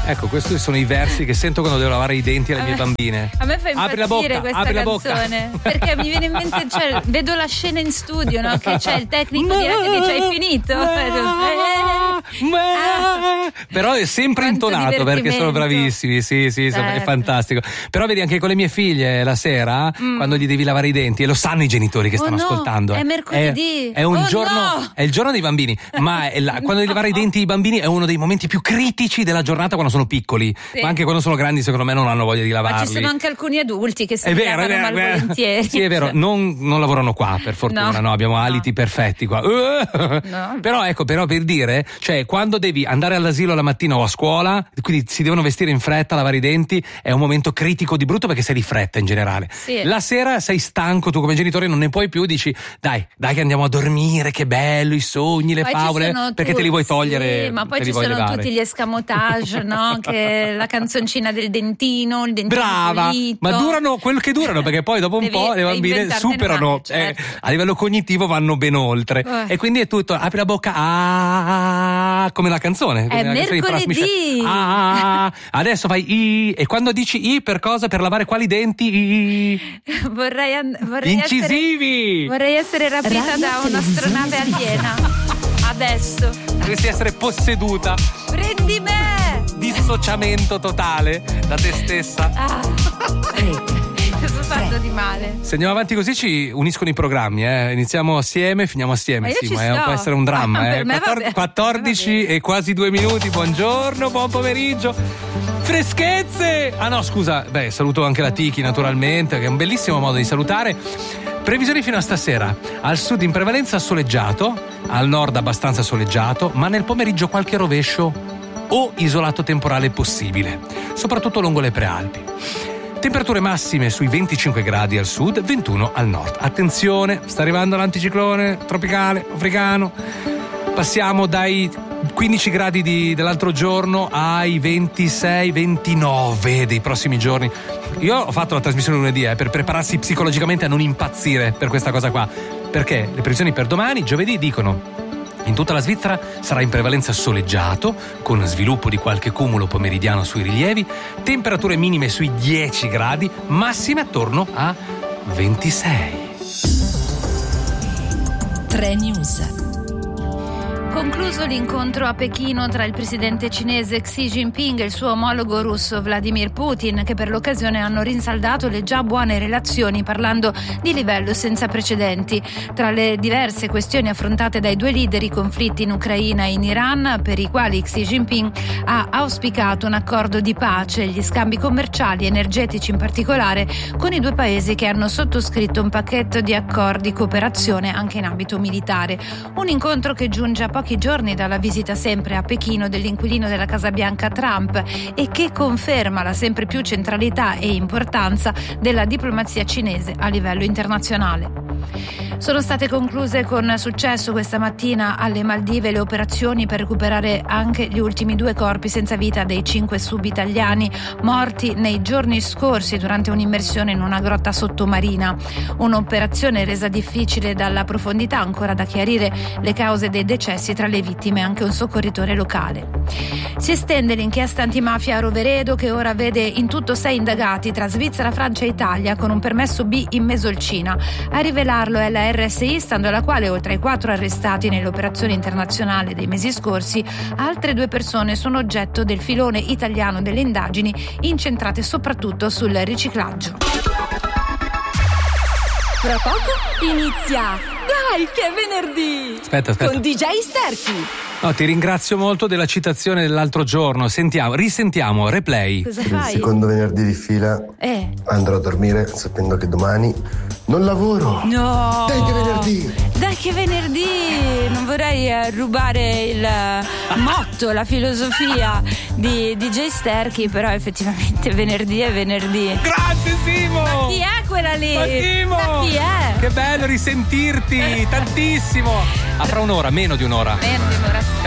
Ecco, questi sono i versi che sento quando devo lavare i denti alle mie bambine. A me fa impazzire questa canzone, perché mi viene in mente, cioè, vedo la scena in studio, no? Che c'è il tecnico diretto che c'hai finito. Però è sempre quanto intonato perché sono bravissimi, sì, è fantastico. Però vedi, anche con le mie figlie la sera, quando gli devi lavare i denti, e lo sanno i genitori che stanno ascoltando. È mercoledì. È un giorno, è il giorno dei bambini, ma quando devi lavare i denti i bambini è uno dei momenti più critici della giornata quando sono piccoli, ma anche quando sono grandi secondo me non hanno voglia di lavarli. Ma ci sono anche alcuni adulti che si lavano malvolentieri. Sì, è vero, non lavorano qua per fortuna, no, abbiamo aliti perfetti qua. Però per dire, cioè quando devi andare all'asilo la mattina o a scuola, quindi si devono vestire in fretta, lavare i denti, è un momento critico di brutto perché sei di fretta in generale. Sì. La sera sei stanco, tu come genitore non ne puoi più, dici dai che andiamo a dormire, che bello i sogni, le favole, perché te li vuoi togliere. Sì, ma poi ci sono tutti gli escamotage, no? Che la canzoncina del dentino, il dentino brava, pulito. ma durano quello che durano, perché poi dopo un po' le bambine superano, certo. A livello cognitivo vanno ben oltre, e quindi è tutto, apri la bocca, come la canzone, è mercoledì, adesso fai i, e quando dici i per cosa? Per lavare quali denti? Vorrei incisivi, vorrei essere rapita da un'astronave aliena adesso. Dovresti essere posseduta. Prendi me! Dissociamento totale da te stessa. Cosa ho fatto di male? Se andiamo avanti così ci uniscono i programmi, iniziamo assieme, finiamo assieme. Sì, ma può essere un dramma. 14 e quasi 2 minuti. Buongiorno, buon pomeriggio. Freschezze! Ah no, scusa, saluto anche la Tiki naturalmente, che è un bellissimo modo di salutare. Previsioni fino a stasera: al sud in prevalenza soleggiato, al nord abbastanza soleggiato, ma nel pomeriggio qualche rovescio o isolato temporale possibile, soprattutto lungo le prealpi. Temperature massime sui 25 gradi al sud, 21 al nord. Attenzione, sta arrivando l'anticiclone tropicale africano. Passiamo dai 15 gradi dell'altro giorno ai 26-29 dei prossimi giorni. Io ho fatto la trasmissione lunedì per prepararsi psicologicamente a non impazzire per questa cosa qua, perché le previsioni per domani, giovedì, dicono: in tutta la Svizzera sarà in prevalenza soleggiato, con sviluppo di qualche cumulo pomeridiano sui rilievi, temperature minime sui 10 gradi, massime attorno a 26. 3 News. Concluso l'incontro a Pechino tra il presidente cinese Xi Jinping e il suo omologo russo Vladimir Putin, che per l'occasione hanno rinsaldato le già buone relazioni parlando di livello senza precedenti. Tra le diverse questioni affrontate dai due leader, i conflitti in Ucraina e in Iran, per i quali Xi Jinping ha auspicato un accordo di pace, gli scambi commerciali e energetici in particolare con i due paesi, che hanno sottoscritto un pacchetto di accordi di cooperazione anche in ambito militare. Un incontro che giunge a pochi giorni dalla visita sempre a Pechino dell'inquilino della Casa Bianca Trump e che conferma la sempre più centralità e importanza della diplomazia cinese a livello internazionale. Sono state concluse con successo questa mattina alle Maldive le operazioni per recuperare anche gli ultimi 2 corpi senza vita dei 5 sub-italiani morti nei giorni scorsi durante un'immersione in una grotta sottomarina. Un'operazione resa difficile dalla profondità, ancora da chiarire le cause dei decessi tra le vittime, anche un soccorritore locale. Si estende l'inchiesta antimafia a Roveredo, che ora vede in tutto 6 indagati tra Svizzera, Francia e Italia con un permesso B in Mesolcina. A rivelarlo è la RSI, stando alla quale, oltre ai 4 arrestati nell'operazione internazionale dei mesi scorsi, altre 2 persone sono oggetto del filone italiano delle indagini, incentrate soprattutto sul riciclaggio. Tra poco inizia Dai che è venerdì! Aspetta. Con DJ Sterchi. No, ti ringrazio molto della citazione dell'altro giorno. Risentiamo, replay. Cosa Per il fai? secondo venerdì di fila andrò a dormire sapendo che domani non lavoro. No! Dai che venerdì! Dai che venerdì! Non vorrei rubare il motto, la filosofia di DJ Sterchi, però effettivamente venerdì è venerdì. Grazie Simo! Ma chi è quella lì? Ma Simo! Ma chi è? Che bello risentirti, tantissimo! A fra un'ora, meno di un'ora. Meno di un'ora.